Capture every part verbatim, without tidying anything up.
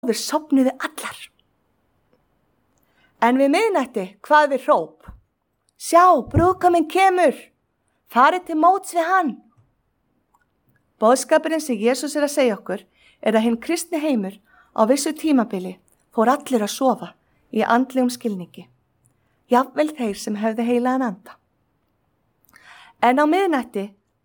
áður sofnuðu allar. En við miðnætti hvað við hróp? Sjá, brúðguminn kemur, farið til móts við hann. Boðskapurinn sem Jesús er að segja okkur er að hinn kristni heimur á vissu tímabili fór allir að sofa í andlegum skilningi. Jafnvel þeir sem hefðu heilagan anda. En á miðnætti,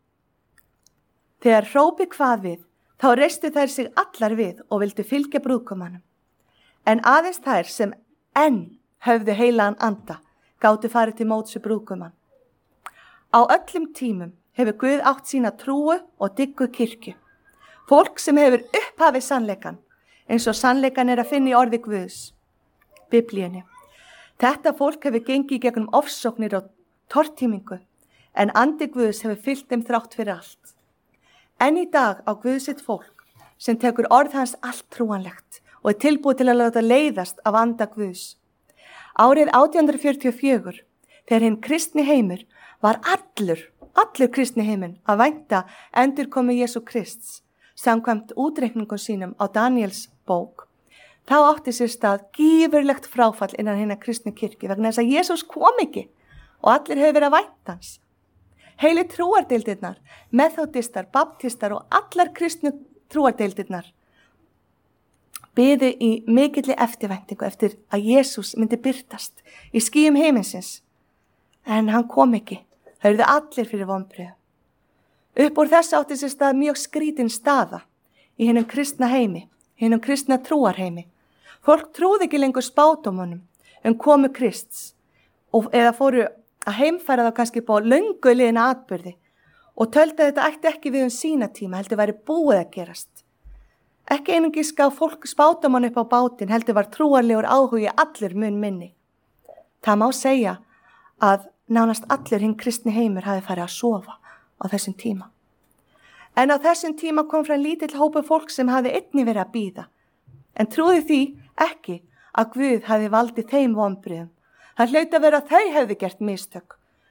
þegar hrópi hvað við, þá reistu þær sig allar við og vildu fylgja brúðgumanum. En aðeins þær sem enn höfðu heilagan anda gátu farið til móts við brúðgumann. Á öllum tímum hefur Guð átt sína trúu og diggu kirkju. Fólk sem hefur upphafið sannleikan, eins og sannleikan er að finna í orði Guðs, Biblíunni. Þetta fólk hefur gengið gegnum ofsóknir og tortímingu, en andi Guðs hefur fylgt þeim þrátt fyrir allt. En í dag á Guð sitt fólk sem tekur orð hans allt trúanlegt og er tilbúið til að láta leiðast af anda Guðs. Árið átján hundruð fjörutíu og fjögur, þegar hinn kristni heimur var allur, allur kristni heiminn að vænta endurkomu Jesú Krists, samkvæmt útreikningum sínum á Daniels bók, þá átti sér stað gífurlegt fráfall innan hinnar kristni kirkju vegna þess að Jesús kom ekki og allir hefur verið að vænta hans. Heilu trúardeildirnar, methodistar, baptistar og allar kristnu trúardeildirnar biðu í mikilli eftirvæntingu eftir að Jesús myndi birtast í skýjum heiminsins. En hann kom ekki, það eruðu allir fyrir vonbrigðum. Upp úr þessu átti sér stað mjög skrítin staða í hinum kristna heimi, hinum kristna trúarheimi. Fólk trúði ekki lengur spádómunum um komu Krists og eða fóru að heimfæra þá kannski upp á löngu liðina atburði og töldu að þetta ætti ekki við um sína tíma, heldur væri búið að gerast. Ekki einungis gaf fólk spádóman upp á bátinn, heldur var trúarlegur áhugi allir mun minni. Það má segja að nánast allir hinn kristni heimur hafi farið að sofa á þessum tíma. En á þessum tíma kom fram lítill hópur fólk sem hafi einnig verið að bíða, en trúði því ekki að Guð hafi valdið þeim vonbrigðum. Það hlaut að vera að þau hefðu gert mistök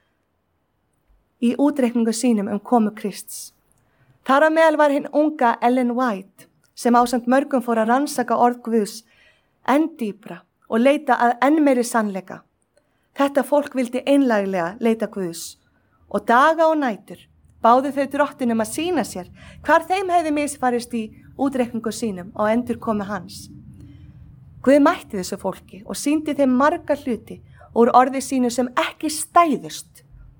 í útreikningu sínum um komu Krists. Þar á meðal var hinn unga Ellen White sem ásamt mörgum fór að rannsaka orð Guðs enn dýpra og leita að enn meiri sannleika. Þetta fólk vildi einlæglega leita Guðs og daga og nætur báðu þau drottinum að sýna sér hvar þeim hefði misfarist í útreikningu sínum á endurkomu hans. Guð mætti þessu fólki og sýndi þeim marga hluti úr orði sínu sem ekki stæðust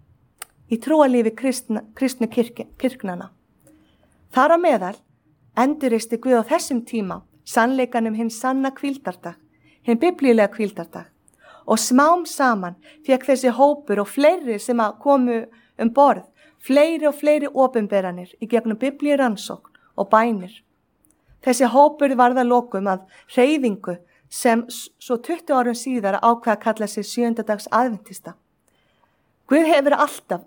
í trúarlífi kristna, kristnu kirk, kirknana. Þar á meðal enduristi Guð á þessum tíma sannleikanum hinn sanna hvíldardag, hinn biblíulega hvíldardag og smám saman fékk þessi hópur og fleiri sem að komu um borð, fleiri og fleiri opinberanir í gegnum biblíurannsókn og bænir. Þessi hópur varð að lokum að hreyfingu sem svo tuttugu árum síðar ákvað að kalla sig sjöundadags aðventista. Guð hefur alltaf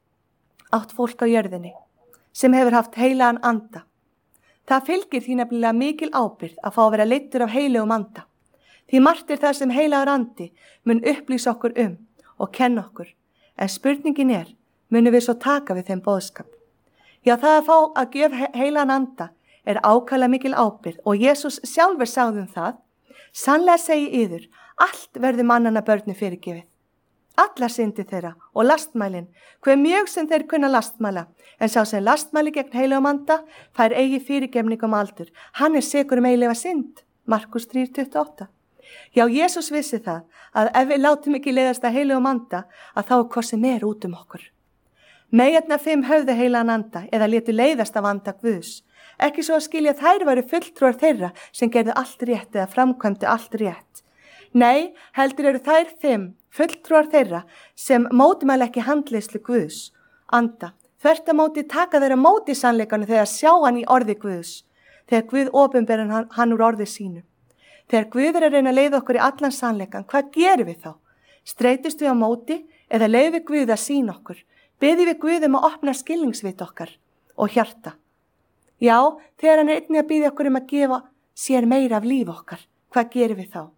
átt fólk á jörðinni sem hefur haft heilagan anda. Það fylgir því nefnilega mikil ábyrgð að fá að vera leiddur af heilugum anda. Því margt er það sem heilagur andi mun upplýsa okkur um og kenna okkur. En spurningin er, munum við svo taka við þeim boðskap? Já, það að fá að gjöf heilagan anda er ákaflega mikil ábyrgð og Jesús sjálfur sagði um það, sannlega segi yður, allt verður mannanna börnu fyrirgefið. Allar syndi þeirra og lastmælin, hver mjög sem þeir kunna lastmæla, en sá sem lastmæli gegn heilugum anda fær eigi fyrirgefning um aldur. Hann er sekur um eiginlega synd, Markus þrjú tuttugu og átta. Já, Jesús vissi það, að ef við látum ekki leiðast að heilugum anda, að þá er kosið meir út um okkur. Meyjarnar fimm höfðu heilagan anda eða létu leiðast af anda Guðs. Ekki svo að skilja að þær væru fulltrúar þeirra sem gerðu allt rétt eða framkvæmdu allt rétt. Nei, heldur eru þær fimm fulltrúar þeirra sem mótmæla ekki handleiðslu Guðs, anda. Þvert á móti taka þeirra móti sannleikanum þegar sjá hann í orði Guðs, þegar Guð opinberar hann, hann úr orði sínu. Þegar Guð er að reyna að leiða okkur í allan sannleikan, hvað gerum við þá? Streitust við á móti eða leiðum við Guð að sýna okkur? Biðjum við Guð um að opna skilningsvit okkar og hjarta? Já, þegar hann er einnig að biðja okkur um að gefa sér meira af líf okkar, hvað gerum við þá?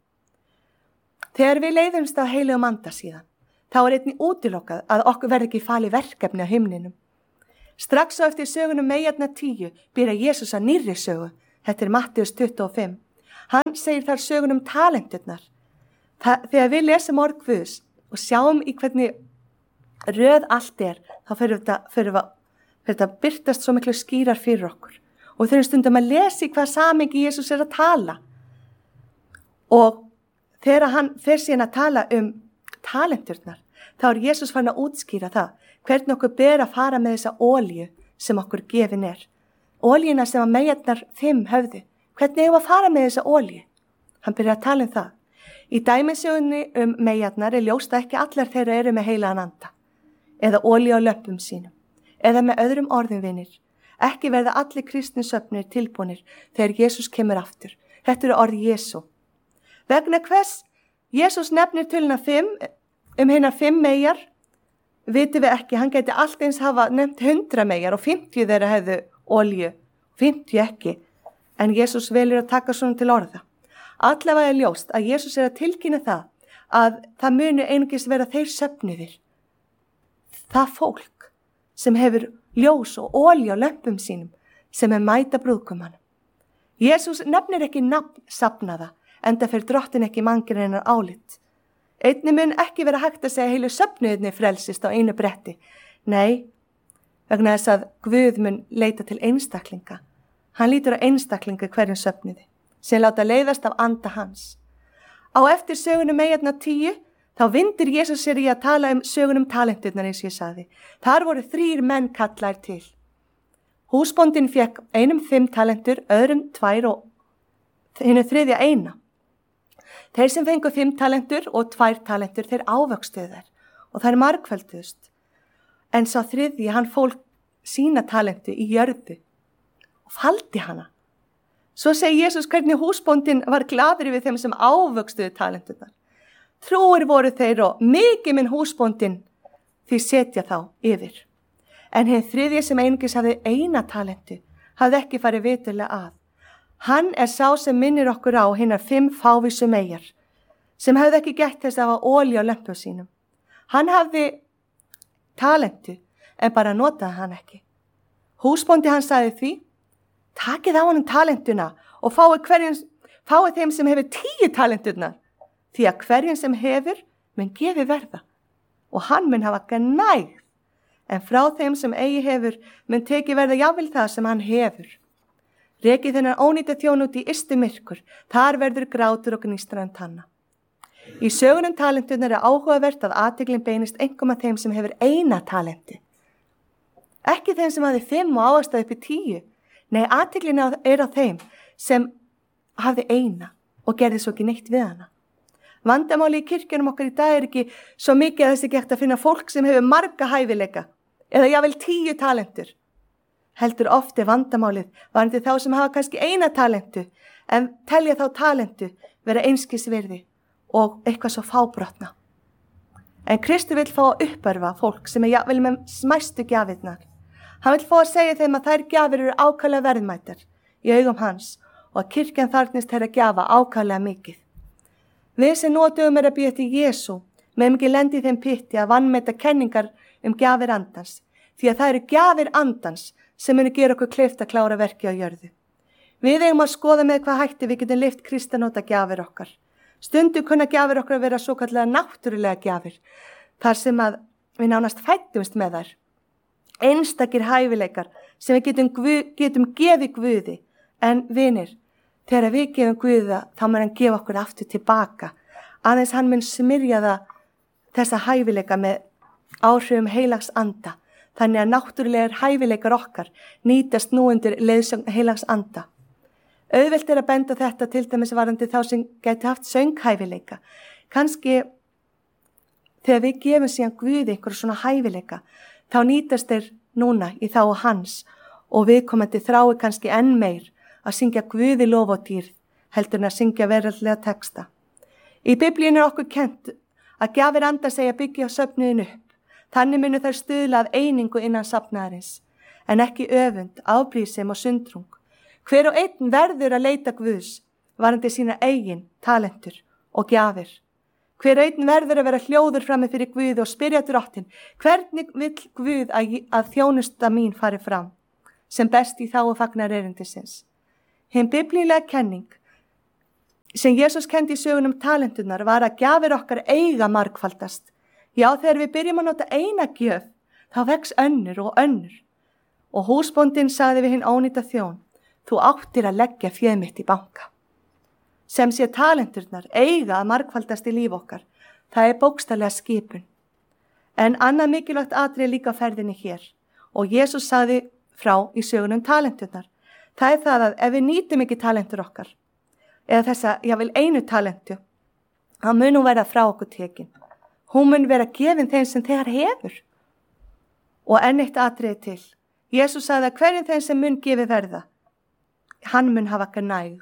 Þegar við leiðumst á heilugum anda síðan, þá er einnig útilokað að okkur verði ekki falið verkefni á himninum. Strax á eftir sögunum meyjarnar tíu byrja Jesús að nýrri sögu, þetta er Matteus tuttugu og fimm. Hann segir þar sögun um talenturnar. Það, þegar við lesum orð Guðs og sjáum í hvernig röð allt er, þá fyrir þetta, fyrir þetta byrtast svo miklu skýrar fyrir okkur. Og við þurfum stundum að lesa í hvað samhengi Jesús er að tala. Og þegar hann fer síðan að tala um talenturnar, þá er Jesús farin að útskýra það, hvernig okkur ber að fara með þessa olíu sem okkur gefin er. Olíuna sem að meyjarnar fimm höfðu, hvernig eigum að fara með þessa olíu? Hann byrjar að tala um það. Í dæmisögunni um meyjarnar er ljóst að ekki allar þeirra eru með heilagan anda, eða olíu á lömpum sínum, eða með öðrum orðum vinir. Ekki verða allir kristni söfnir tilbúnir þegar Jesús kemur aftur. Þetta eru orð Jesú. Vegna hvers Jesús nefnir töluna fimm, um hinnar fimm meyjar, vitum við ekki. Hann gæti allt eins hafa nefnt hundra meyjar og fimmtíu þeirra hefðu olíu, fimmtíu ekki. En Jesús velur að taka svona til orða. Allavega er ljóst að Jesús er að tilkynna það að það muni einungis vera þeir söfnuðir. Það fólk sem hefur ljós og olíu á lömpum sínum sem er mæta brúðgumana. Jesús nefnir ekki nafn safnaða, enda fyrir drottin ekki manngreinarinnar álit. Einnig mun ekki vera hægt að segja heilu söfnuðinni frelsist á einu bretti. Nei, vegna þess að Guð mun leita til einstaklinga. Hann lítur á einstaklinga hverjum söfnuði, sem láta leiðast af anda hans. Á eftir sögunum meyjarnar tíu, þá vindir Jesús sér í að tala um sögunum talenturnar eins og ég sagði. Þar voru þrír menn kallaðir til. Húsbóndinn fékk einum fimm talentur, öðrum tvær og hinu þriðja eina. Þeir sem fengu fimm talentur og tvær talentur, þeir ávöxtuðu þær og þær margfölduðust. En sá þriðji, hann fól sína talentu í jörðu og faldi hana. Svo segi Jesús hvernig húsbóndinn var glaður við þeim sem ávöxtuðu talenturnar. Trúir voru þeir og mikið minn húsbóndinn því setja þá yfir. En hinn þriðji sem einungis hafði eina talentu, hafði ekki farið vitulega að. Hann er sá sem minnir okkur á hinnar fimm fávísu meyjar, sem hafði ekki gætt þess að hafa olíu á lömpum sínum. Hann hafði talentu, en bara notaði hann ekki. Húsbóndi hann sagði því, takið á honum talentuna og fáið, hverjum, fáið þeim sem hefur tíu talenturnar, því að hverjum sem hefur mun gefi verða og hann mun hafa gnægð, en frá þeim sem eigi hefur mun teki verða jafnvel það sem hann hefur. Rekið þennan ónýta þjón út í ystu myrkur, þar verður grátur og gnístran tanna. Í sögunum talenturnar er áhugavert að athyglin beinist einkum að þeim sem hefur eina talenti. Ekki þeim sem hafði fimm og áastað upp í tíu, nei, athyglin er á þeim sem hafði eina og gerði svo ekki neitt við hana. Vandamáli í kirkjunum okkar í dag er ekki svo mikið að þessi gert að finna fólk sem hefur marga hæfileika eða jafnvel tíu talentur. Heldur ofti vandamálið varandi þá sem hafa kannski eina talentu en telja þá talentu vera einskis virði og eitthvað svo fábrotna. En Kristur vill fá að uppörfa fólk sem er jafnvel með smæstu gjafirnar. Hann vill fá að segja þeim að þær gjafir eru ákaflega verðmætar í augum hans og að kirkjan þarfnist þeirra gjafa ákaflega mikið. Við sem notum er að býja til Jesú, meðum ekki lendi í þeim pytti að vanmeta kenningar um gjafir andans, því að það eru gjafir andans sem munu gera okkur kleift að klára verki á jörðu. Við eigum að skoða með hvað hætti við getum lyft kristanóta gjafir okkar. Stundum kunna gjafir okkar að vera svo kallega náttúrulega gjafir, þar sem að við nánast fættumst með þær. Einstakir hæfileikar sem við getum, guð, getum gefið Guði, en vinir, þegar við gefum Guða, þá mun hann gefa okkur aftur tilbaka. Aðeins hann mun smyrja það þessa hæfileika með áhrifum heilags anda. Þannig að náttúrulegar hæfileikar okkar nýtast nú undir leiðsögn heilags anda. Auðvelt er að benda þetta til dæmis varandi þá sem geti haft sönghæfileika. Kanski þegar við gefum síðan Guði einhverjum svona hæfileika, þá nýtast þeir núna í þágu hans og viðkomandi þrái kannski enn meir að syngja Guði lof og dýrð heldur en að syngja veraldlega texta. Í Biblíunni er okkur kennt að gjafir anda segja byggja söfnuðin upp. Þannig munu þær stuðla að einingu innan safnaðarins, en ekki öfund, afbrýðsem og sundrung. Hver og einn verður að leita Guðs varandi sína eigin talentur og gjafir. Hver og einn verður að vera hljóður frammi fyrir Guði og spyrja drottin, hvernig vill Guð að, að þjónusta mín fari fram, sem best í þágu fagnar erindisins. Hinn biblílega kenning sem Jesús kendi í sögunum talenturnar var að gjafir okkar eiga margfaldast. Já, þegar við byrjum að nota eina gjöf, þá vex önnur og önnur. Og húsbóndinn sagði við hinn ónýta þjón, þú áttir að leggja féð mitt í banka. Sem sé talenturnar eiga að margfaldast í líf okkar, það er bókstaflega skipun. En annað mikilvægt atriði líka á ferðinni hér og Jesús sagði frá í sögunum talenturnar. Það er það að ef við nýtum ekki talentur okkar, eða þessa, jável einu talentu, þá mun hún vera frá okkur tekin. Hún mun vera gefin þeim sem þegar hefur. Og enn eitt atriði til. Jesús sagði að hverjum þeim sem mun gefi verða, hann mun hafa gnægð.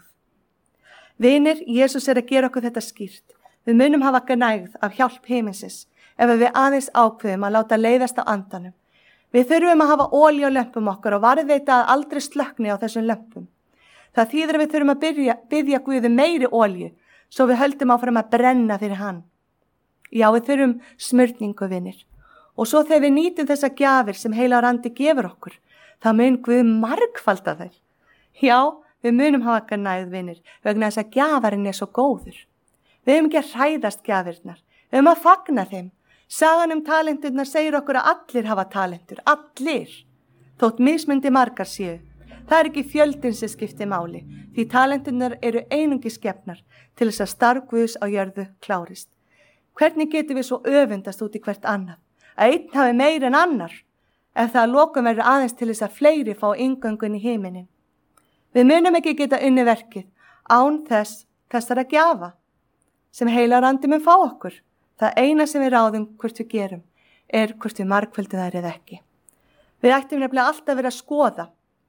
Vinir, Jesús er að gera okkur þetta skýrt. Við munum hafa gnægð af hjálp himinsins ef við aðeins ákveðum að láta leiðast á andanum. Við þurfum að hafa olíu á lömpum okkar og varðveita að aldrei slökkni á þessum lömpum. Það þýðir að við þurfum að byrja, byggja Guði meiri olíu svo við höldum áfram að brenna fyrir hann. Já, við þurfum smurningu, vinir. Og svo þegar við nýtum þessa gjafir sem heilagur andi gefur okkur, þá mun Guð margfalda þær. Já, við munum hafa gnægð, vinir, vegna þess að gjafarinn er svo góður. Við höfum ekki að hræðast gjafirnar, við höfum að fagna þeim. Sagan um talenturnar segir okkur að allir hafa talentur, allir. Þótt mismundi margar séu. Það er ekki fjöldin sem skiptir máli, því talenturnar eru einungis gefnar til þess að starf Guðs á jörðu klárist. Hvernig getum við svo öfundast út í hvert annað? Að einn hafi meir en annar, ef það að lokum verður aðeins til þess að fleiri fá inngöngun í himinin. Við munum ekki geta unni verkið án þess þessara gjafa sem heilagur andi mun fá okkur. Það eina sem við ráðum hvort við gerum er hvort við margföldum þær eða ekki. Við ættum nefnilega alltaf verið að skoða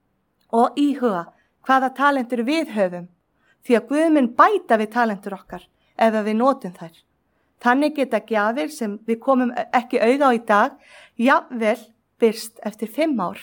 og íhuga hvaða talentur við höfum, því að Guð mun bæta við talentur okkar ef við notum þær. Þannig geta gjafir sem við komum ekki auga á í dag, jafnvel birst eftir fimm ár.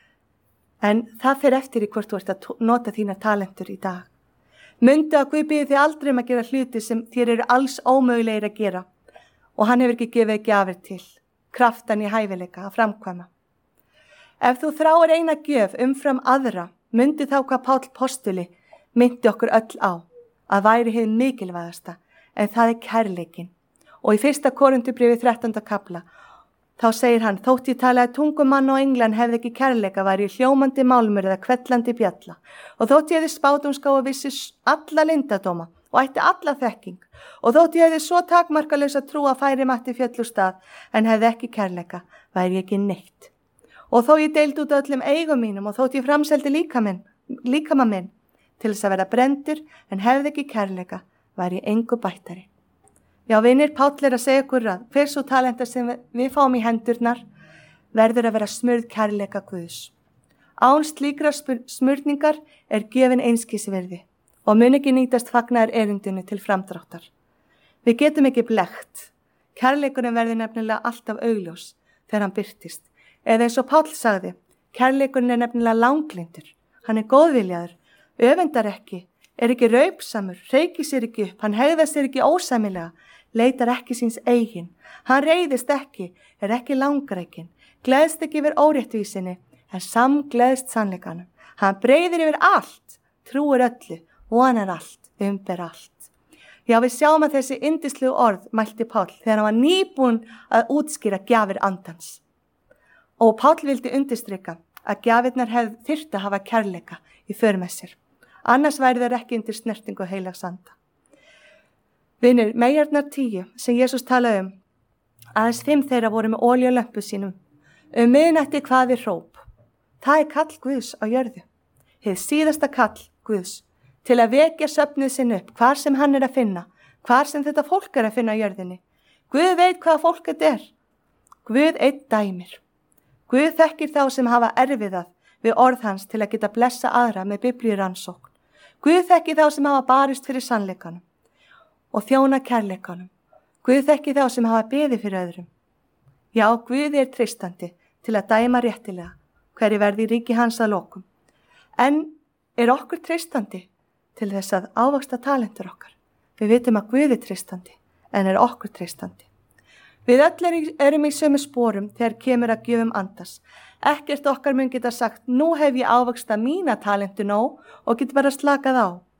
En það fer eftir í hvort þú ert að nota þína talentur í dag. Mundu að Guð biður þig aldrei um að gera hluti sem þér eru alls ómögulegir að gera. Og hann hefur ekki gefið gjafir til, kraftan í hæfileika að framkvæma. Ef þú þráir eina gjöf umfram aðra, mundi þá hvað Páll postuli myndi okkur öll á, að væri hið mikilvægasta, en það er kærleikin. Og í fyrsta Korinthubréfi þrettánda kafla, þá segir hann, þótt ég talaði tungumann og englan hefði ekki kærleika, væri hljómandi málmur eða kvellandi bjalla. Og þótt ég hefði spátumská og vissi alla lindadóma, og ætti alla þekking, og þótt ég hefði svo takmarkalausa trú að færi mætti fjöll úr stað, en hefði ekki kærleika, væri ég ekki neitt. Og þó ég deildi út öllum eigum mínum, og þótt ég framseldi líkaminn, líkama minn, til þess að vera brendur, en hefði ekki kærleika, væri ég engu bættari. Já, vinir, Páll er að segja okkur að hver svo talenta sem við, við fáum í hendurnar, verður að vera smurð kærleika Guðs. Án slíkra smurningar er gefin einskisvirði, og mun ekki nýtast fagnaðar erindinu til framdráttar. Við getum ekki blekt. Kærleikurinn verður nefnilega alltaf augljós þegar hann birtist. Eða eins og Páll sagði, kærleikurinn er nefnilega langlyndur. Hann er góðviljaður, öfundar ekki, er ekki raupsamur, reykir sér ekki upp, hann hegðar sér ekki ósæmilega, leitar ekki síns eigin. Hann reiðist ekki, er ekki langrækin, gleðst ekki yfir óréttvísinni, en samgleðst sannleikanum. Hann breiðir yfir allt, trúir öllu, vonar allt, umber allt. Já, við sjáum að þessi yndislegu orð mælti Páll þegar hann var nýbúinn að útskýra gjafir andans. Og Páll vildi undirstrika að gjafirnar hefði þyrft að hafa kærleika í för með sér. Annars væri þeir ekki undir snertingu heilags anda. Vinir, meyjarnar tíu sem Jesús talaði um, aðeins fimm þeirra voru með olíu á lömpu sínum. Um miðnætti hvað við hróp. Það er kall Guðs á jörðu. Hið síðasta kall Guðs. Til að vekja söfnuð sinn upp, hvar sem hann er að finna, hvar sem þetta fólk er að finna á jörðinni. Guð veit hvaða fólk þetta er. Guð einn dæmir. Guð þekkir þá sem hafa erfiðað við orð hans til að geta blessa aðra með biblíuransókn. Guð þekkir þá sem hafa barist fyrir sannleikanum og þjóna kærleikanum. Guð þekkir þá sem hafa beðið fyrir öðrum. Já, Guð er treystandi til að dæma réttilega hverju verði í ríki hans að lokum. En er okkur treystandi til þess að ávaxta talentur okkar? Við vitum að Guð er treystandi, en er okkur treystandi. Við öll erum í sömu sporum þegar kemur að gjöfum andas. Ekkert okkar mun geta sagt, nú hef ég ávaxta mína talentu nóg og get bara slakað á.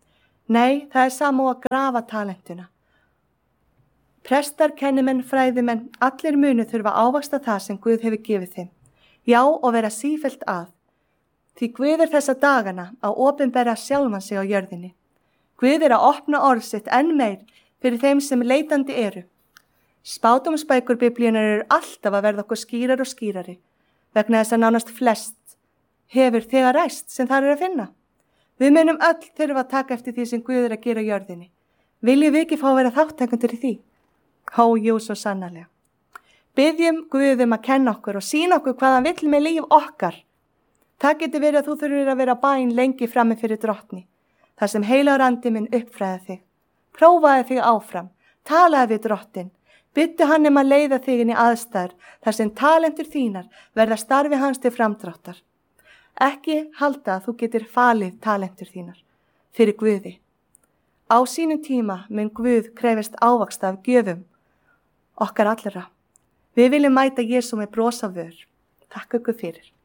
Nei, það er sama og að grafa talentuna. Prestar, kennimenn, fræðimenn, allir munu þurfa að ávaxta það sem Guð hefur gefið þeim. Já, og vera sífellt að. Því Guð er þessa dagana að opinbera sjálfan sig á jörðinni. Guð er að opna orð sitt enn meir fyrir þeim sem leitandi eru. Spádómsbækur Biblíunar eru alltaf að verða okkur skýrar og skýrari, vegna þess að nánast flest hefur þegar ræst sem þar er að finna. Við munum öll þurfa að taka eftir því sem Guð er að gera á jörðinni. Viljum við ekki fá að vera þáttakendur í því? Ó, jú, svo sannarlega. Biðjum Guð um að kenna okkur og sýna okkur hvað hann vill með líf okkar. Það getur verið að þú þurfir að vera bæn lengi frammi fyrir drottni, þar sem heilagur andi minn uppfræði þig. Prófaði þig áfram, talaði við drottin, byttu hann um að leiða þig inn í aðstæður, þar sem talentur þínar verða starfi hans til framdráttar. Ekki halda að þú getur falið talentur þínar fyrir Guði. Á sínum tíma mun Guð krefist ávaxta af gjöfum okkar allra. Við viljum mæta Jesú með bros á vör. Takk ykkur fyrir.